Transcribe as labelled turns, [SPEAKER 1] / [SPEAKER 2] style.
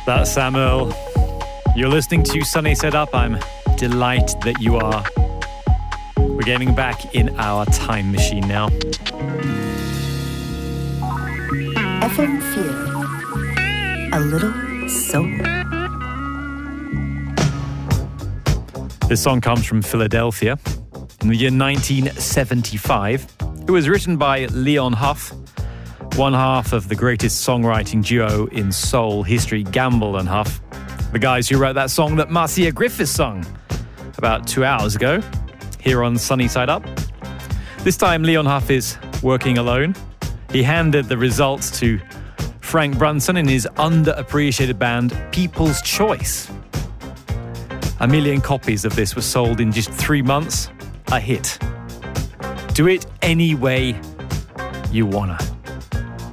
[SPEAKER 1] That's Samuel. You're listening to Sunny Side Up. I'm delighted that you are. We're getting back in our time machine now.
[SPEAKER 2] FM4, a little soul.
[SPEAKER 1] This song comes from Philadelphia in the year 1975. It was written by Leon Huff, one half of the greatest songwriting duo in soul history, Gamble and Huff. The guys who wrote that song that Marcia Griffiths sung about 2 hours ago here on Sunny Side Up. This time Leon Huff is working alone. He handed the results to Frank Brunson in his underappreciated band People's Choice. 1 million copies of this were sold in just 3 months. A hit. Do it any way you wanna.